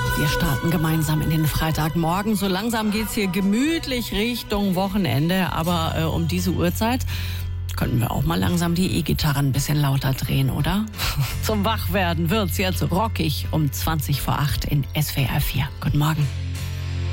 Wir starten gemeinsam in den Freitagmorgen. So langsam geht's hier gemütlich Richtung Wochenende. Aber um diese Uhrzeit könnten wir auch mal langsam die E-Gitarren ein bisschen lauter drehen, oder? Zum Wachwerden wird's jetzt rockig um 20 vor 8 in SWR 4. Guten Morgen.